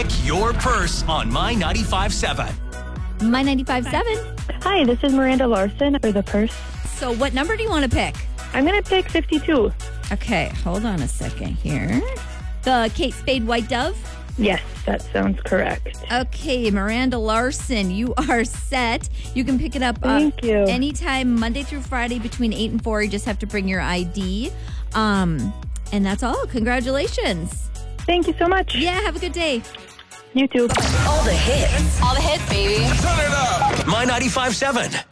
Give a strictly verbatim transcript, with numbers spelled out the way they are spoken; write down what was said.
Pick your purse on My ninety-five seven. My ninety-five seven. Hi, this is Miranda Larson for the purse. So what number do you want to pick? I'm going to pick fifty-two. Okay, hold on a second here. The Kate Spade White Dove? Yes, that sounds correct. Okay, Miranda Larson, you are set. You can pick it up uh, Thank you. anytime, Monday through Friday between eight and four. You just have to bring your I D. Um, and that's all. Congratulations. Thank you so much. Yeah, have a good day. You too. All the hits. All the hits, baby. My ninety-five seven.